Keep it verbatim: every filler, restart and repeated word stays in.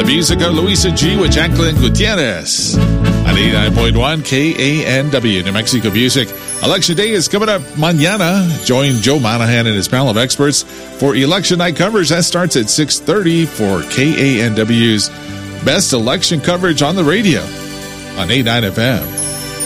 the music of Luisa G with Jacqueline Gutierrez on eighty-nine point one K A N W, New Mexico Music. Election Day is coming up mañana. Join Joe Monahan and his panel of experts for election night coverage. That starts at six thirty for K A N W's best election coverage on the radio on eighty-nine F M.